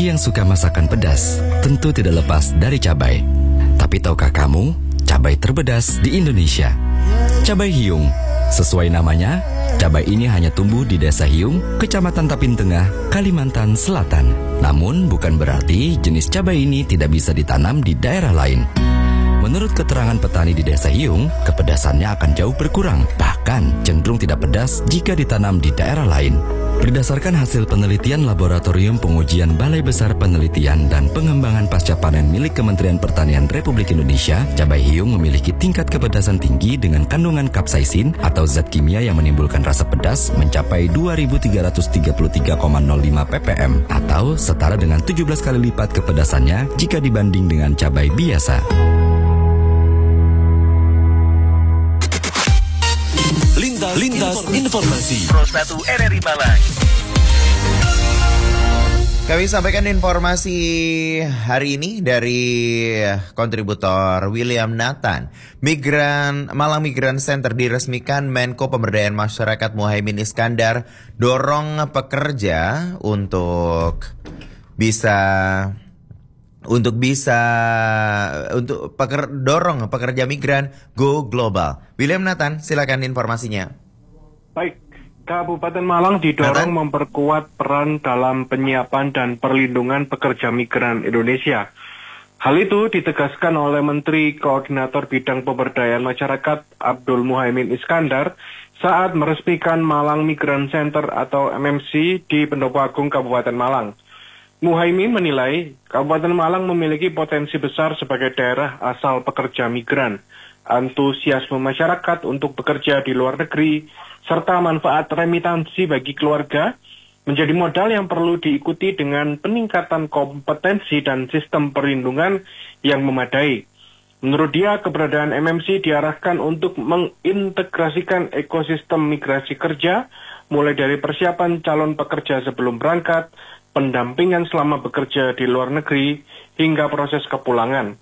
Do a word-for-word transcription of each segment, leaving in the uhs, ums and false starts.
Bagi yang suka masakan pedas, tentu tidak lepas dari cabai. Tapi tahukah kamu, cabai terpedas di Indonesia? Cabai hiung. Sesuai namanya, cabai ini hanya tumbuh di Desa Hiung, Kecamatan Tapin Tengah, Kalimantan Selatan. Namun bukan berarti jenis cabai ini tidak bisa ditanam di daerah lain. Menurut keterangan petani di Desa Hiung, kepedasannya akan jauh berkurang, bahkan cenderung tidak pedas jika ditanam di daerah lain. Berdasarkan hasil penelitian Laboratorium Pengujian Balai Besar Penelitian dan Pengembangan Pasca Panen milik Kementerian Pertanian Republik Indonesia, cabai hiung memiliki tingkat kepedasan tinggi dengan kandungan kapsaisin atau zat kimia yang menimbulkan rasa pedas mencapai dua ribu tiga ratus tiga puluh tiga koma nol lima ppm atau setara dengan tujuh belas kali lipat kepedasannya jika dibanding dengan cabai biasa. Lintas, Lintas Informasi Pro satu R R I Malang. Kami sampaikan informasi hari ini dari kontributor William Nathan. Migran Malang Migran Center diresmikan Menko Pemberdayaan Masyarakat Muhaimin Iskandar dorong pekerja untuk bisa untuk bisa untuk peker, dorong pekerja migran go global. William Nathan, silakan informasinya. Baik, Kabupaten Malang didorong Nathan memperkuat peran dalam penyiapan dan perlindungan pekerja migran Indonesia. Hal itu ditegaskan oleh Menteri Koordinator Bidang Pemberdayaan Masyarakat Abdul Muhaimin Iskandar saat meresmikan Malang Migran Center atau M M C di Pendopo Agung Kabupaten Malang. Muhaimin menilai Kabupaten Malang memiliki potensi besar sebagai daerah asal pekerja migran. Antusiasme masyarakat untuk bekerja di luar negeri, serta manfaat remitansi bagi keluarga, menjadi modal yang perlu diikuti dengan peningkatan kompetensi dan sistem perlindungan yang memadai. Menurut dia, keberadaan M M C diarahkan untuk mengintegrasikan ekosistem migrasi kerja, mulai dari persiapan calon pekerja sebelum berangkat, pendampingan selama bekerja di luar negeri, hingga proses kepulangan.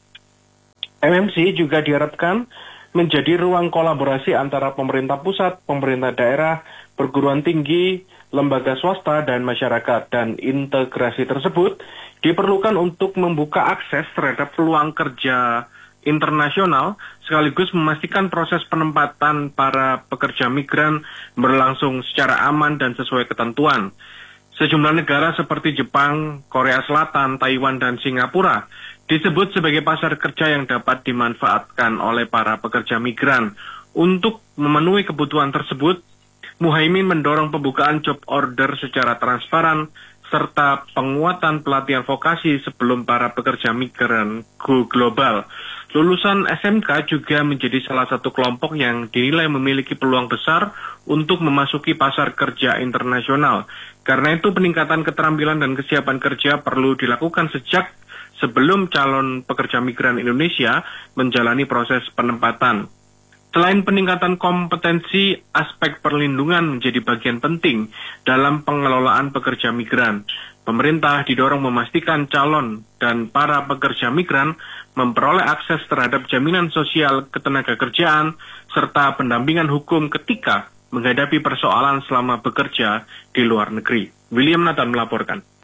M M C juga diharapkan menjadi ruang kolaborasi antara pemerintah pusat, pemerintah daerah, perguruan tinggi, lembaga swasta, dan masyarakat. Dan integrasi tersebut diperlukan untuk membuka akses terhadap peluang kerja internasional, sekaligus memastikan proses penempatan para pekerja migran berlangsung secara aman dan sesuai ketentuan. Sejumlah negara seperti Jepang, Korea Selatan, Taiwan, dan Singapura disebut sebagai pasar kerja yang dapat dimanfaatkan oleh para pekerja migran. Untuk memenuhi kebutuhan tersebut, Muhaimin mendorong pembukaan job order secara transparan, serta penguatan pelatihan vokasi sebelum para pekerja migran go global. Lulusan S M K juga menjadi salah satu kelompok yang dinilai memiliki peluang besar untuk memasuki pasar kerja internasional. Karena itu peningkatan keterampilan dan kesiapan kerja perlu dilakukan sejak sebelum calon pekerja migran Indonesia menjalani proses penempatan. Selain peningkatan kompetensi, aspek perlindungan menjadi bagian penting dalam pengelolaan pekerja migran. Pemerintah didorong memastikan calon dan para pekerja migran memperoleh akses terhadap jaminan sosial ketenagakerjaan serta pendampingan hukum ketika menghadapi persoalan selama bekerja di luar negeri. William Nathan melaporkan.